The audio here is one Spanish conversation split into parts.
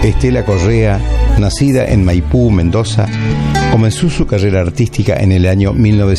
Estela Correa, nacida en Maipú, Mendoza, comenzó su carrera artística en el año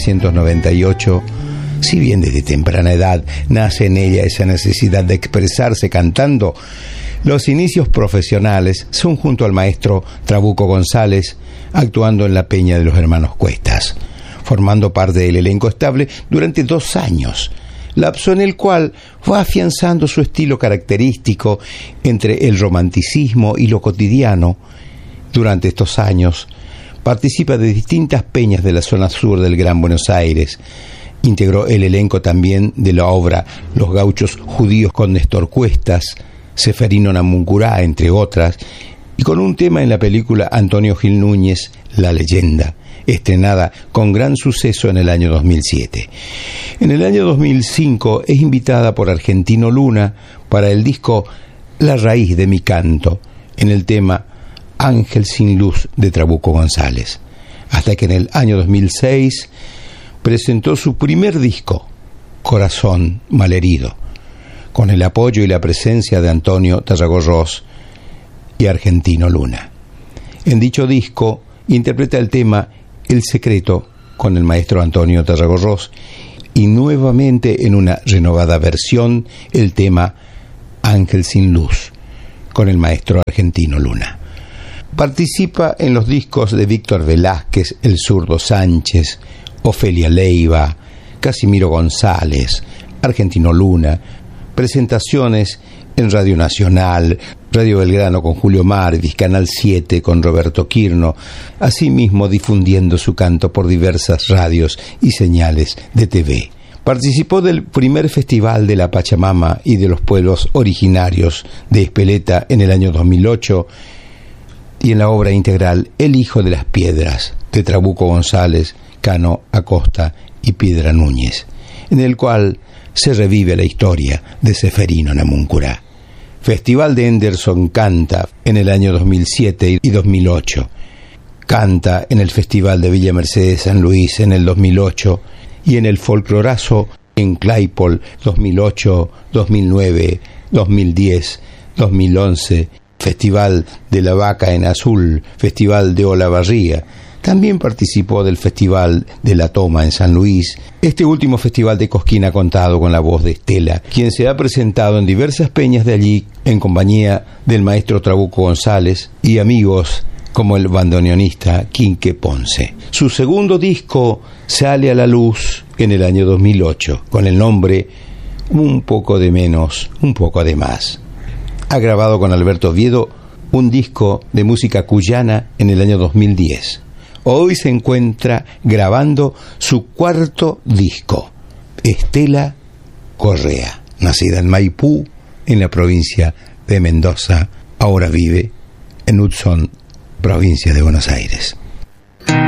1998. Si bien desde temprana edad nace en ella esa necesidad de expresarse cantando, los inicios profesionales son junto al maestro Trabuco González, actuando en la Peña de los Hermanos Cuestas, formando parte del elenco estable durante 2 años, lapso en el cual fue afianzando su estilo característico entre el romanticismo y lo cotidiano. Durante estos años participa de distintas peñas de la zona sur del Gran Buenos Aires. Integró el elenco también de la obra Los Gauchos Judíos con Néstor Cuestas, Ceferino Namuncurá, entre otras, y con un tema en la película Antonio Gil Núñez, La Leyenda, estrenada con gran suceso en el año 2007. En el año 2005 es invitada por Argentino Luna para el disco La Raíz de mi Canto, en el tema Ángel sin Luz de Trabuco González, hasta que en el año 2006 presentó su primer disco, Corazón Malherido, con el apoyo y la presencia de Antonio Tarragorros y Argentino Luna. En dicho disco interpreta el tema El Secreto con el maestro Antonio Tarragorros y nuevamente en una renovada versión el tema Ángel sin Luz con el maestro Argentino Luna. Participa en los discos de Víctor Velázquez, El Zurdo Sánchez, Ofelia Leiva, Casimiro González, Argentino Luna, presentaciones en Radio Nacional, Radio Belgrano con Julio Marvis, Canal 7 con Roberto Quirno, asimismo difundiendo su canto por diversas radios y señales de TV. Participó del primer Festival de la Pachamama y de los Pueblos Originarios de Espeleta en el año 2008 y en la obra integral El Hijo de las Piedras de Trabuco González, Cano Acosta y Piedra Núñez, en el cual se revive la historia de Ceferino Namuncurá. Festival de Henderson Canta en el año 2007 y 2008. Canta en el Festival de Villa Mercedes San Luis en el 2008 y en el Folclorazo en Claypole 2008, 2009, 2010, 2011, Festival de la Vaca en Azul, Festival de Olavarría. También participó del Festival de la Toma en San Luis. Este último festival de Cosquín ha contado con la voz de Estela, quien se ha presentado en diversas peñas de allí en compañía del maestro Trabuco González y amigos como el bandoneonista Quinque Ponce. Su segundo disco sale a la luz en el año 2008 con el nombre Un poco de menos, un poco de más. Ha grabado con Alberto Oviedo un disco de música cuyana en el año 2010. Hoy se encuentra grabando su cuarto disco, Estela Correa, nacida en Maipú, en la provincia de Mendoza, ahora vive en Hudson, provincia de Buenos Aires.